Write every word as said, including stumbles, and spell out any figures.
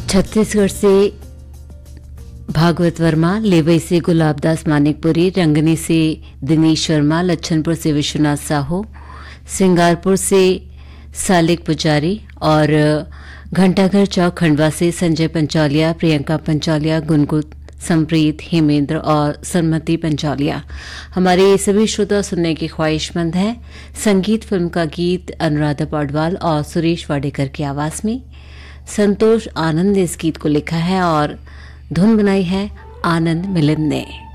छत्तीसगढ़ से भागवत वर्मा, लेवई से गुलाबदास मानिकपुरी, रंगनी से दिनेश शर्मा, लच्छनपुर से विश्वनाथ साहू, सिंगारपुर से सालिक पुजारी और घंटाघर चौक खंडवा से संजय पंचौलिया, प्रियंका पंचौलिया, गुनगुन संप्रीत, हेमेंद्र और सन्मति पंचौलिया। हमारे ये सभी श्रोता सुनने की ख्वाहिशमंद हैं। संगीत फिल्म का गीत अनुराधा पौडवाल और सुरेश वाडेकर की आवाज में। संतोष आनंद ने इस गीत को लिखा है और धुन बनाई है आनंद मिलिंद ने।